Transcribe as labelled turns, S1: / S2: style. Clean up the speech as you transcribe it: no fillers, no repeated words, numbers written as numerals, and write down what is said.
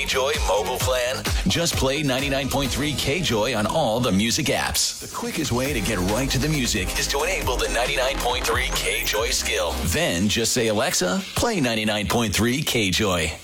S1: KJoy mobile plan? Just play 99.3 KJoy on all the music apps. The quickest way to get right to the music is to enable the 99.3 KJoy skill. Then just say, Alexa, play 99.3 KJoy.